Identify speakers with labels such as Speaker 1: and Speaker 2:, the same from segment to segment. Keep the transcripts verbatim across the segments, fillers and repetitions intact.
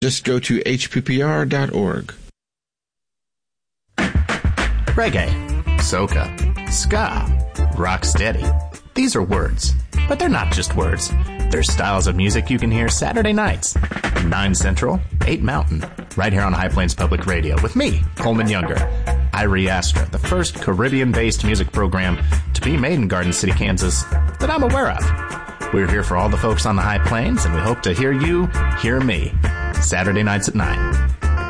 Speaker 1: Just go to H P P R dot org.
Speaker 2: Reggae, soca, ska, rocksteady. These are words, but they're not just words. They're styles of music you can hear Saturday nights, nine Central, eight Mountain, right here on High Plains Public Radio with me, Coleman Younger. Irie Astra, the first Caribbean-based music program to be made in Garden City, Kansas that I'm aware of. We're here for all the folks on the High Plains, and we hope to hear you hear me. Saturday nights at nine.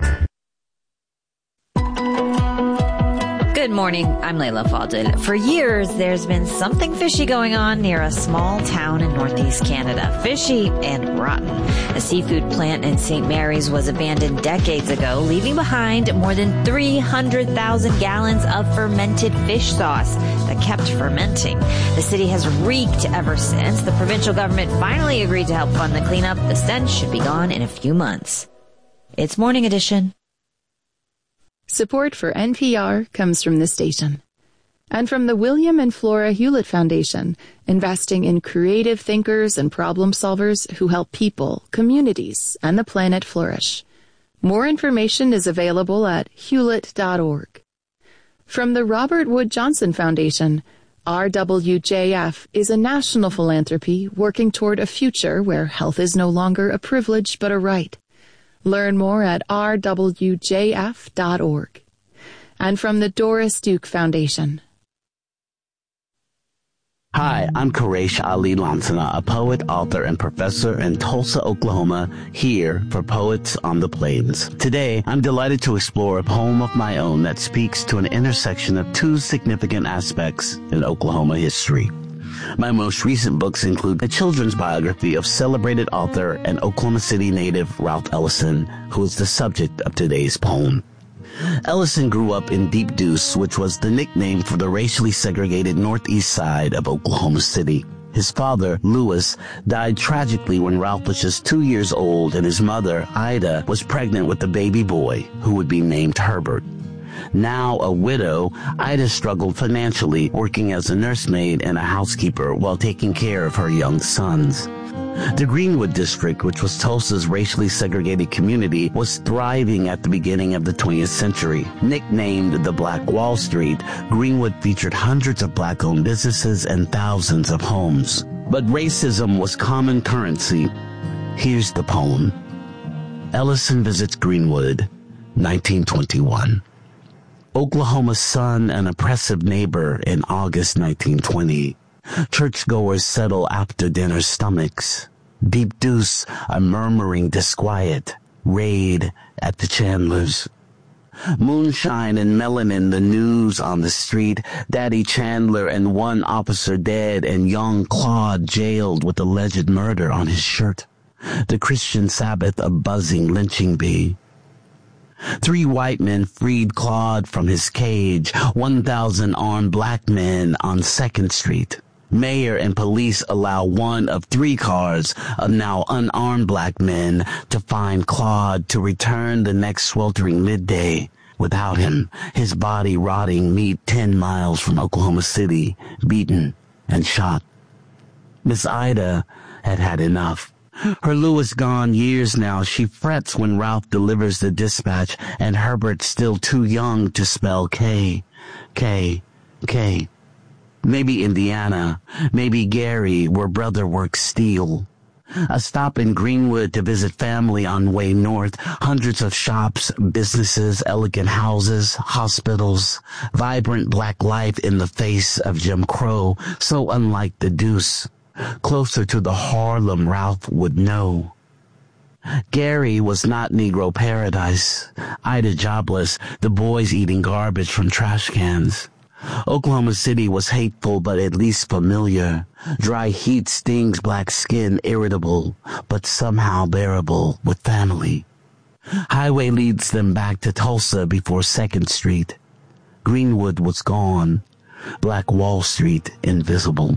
Speaker 3: Good morning. I'm Layla Fadil. For years, there's been something fishy going on near a small town in northeast Canada. Fishy and rotten. A seafood plant in Saint Mary's was abandoned decades ago, leaving behind more than three hundred thousand gallons of fermented fish sauce that kept fermenting. The city has reeked ever since. The provincial government finally agreed to help fund the cleanup. The stench should be gone in a few months. It's Morning Edition.
Speaker 4: Support for N P R comes from this station and from the William and Flora Hewlett Foundation, investing in creative thinkers and problem solvers who help people, communities, and the planet flourish. More information is available at hewlett dot org. From the Robert Wood Johnson Foundation, R W J F is a national philanthropy working toward a future where health is no longer a privilege but a right. Learn more at r w j f dot org. And from the Doris Duke Foundation.
Speaker 5: Hi, I'm Quraish Ali Lansana, a poet, author, and professor in Tulsa, Oklahoma, here for Poets on the Plains. Today, I'm delighted to explore a poem of my own that speaks to an intersection of two significant aspects in Oklahoma history. My most recent books include a children's biography of celebrated author and Oklahoma City native Ralph Ellison, who is the subject of today's poem. Ellison grew up in Deep Deuce, which was the nickname for the racially segregated northeast side of Oklahoma City. His father, Lewis, died tragically when Ralph was just two years old, and his mother, Ida, was pregnant with a baby boy who would be named Herbert. Now a widow, Ida struggled financially, working as a nursemaid and a housekeeper while taking care of her young sons. The Greenwood District, which was Tulsa's racially segregated community, was thriving at the beginning of the twentieth century. Nicknamed the Black Wall Street, Greenwood featured hundreds of black-owned businesses and thousands of homes. But racism was common currency. Here's the poem. Ellison visits Greenwood, nineteen twenty-one. Oklahoma's son, an oppressive neighbor in August nineteen twenty. Churchgoers settle after dinner stomachs. Deep Deuce, a murmuring disquiet. Raid at the Chandlers. Moonshine and melanin, the news on the street. Daddy Chandler and one officer dead, and young Claude jailed with alleged murder on his shirt. The Christian Sabbath, a buzzing lynching bee. Three white men freed Claude from his cage. One thousand armed black men on Second Street. Mayor and police allow one of three cars of now unarmed black men to find Claude, to return the next sweltering midday. Without him, his body rotting meat ten miles from Oklahoma City, beaten and shot. Miss Ida had had enough. Her Lewis gone years now, she frets when Ralph delivers the dispatch, and Herbert still too young to spell K. K. K. Maybe Indiana, maybe Gary, where brother works steel. A stop in Greenwood to visit family on way north. Hundreds of shops, businesses, elegant houses, hospitals. Vibrant black life in the face of Jim Crow, so unlike the Deuce. Closer to the Harlem Ralph would know. Gary was not Negro paradise. Ida jobless, the boys eating garbage from trash cans. Oklahoma City was hateful but at least familiar. Dry heat stings black skin, irritable, but somehow bearable with family. Highway leads them back to Tulsa before Second Street. Greenwood was gone. Black Wall Street invisible.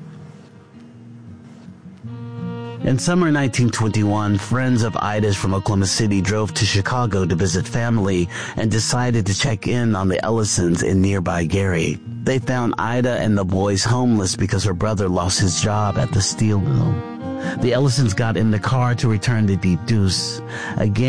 Speaker 5: In summer nineteen twenty-one, friends of Ida's from Oklahoma City drove to Chicago to visit family and decided to check in on the Ellisons in nearby Gary. They found Ida and the boys homeless because her brother lost his job at the steel mill. The Ellisons got in the car to return to Deep Deuce. Again,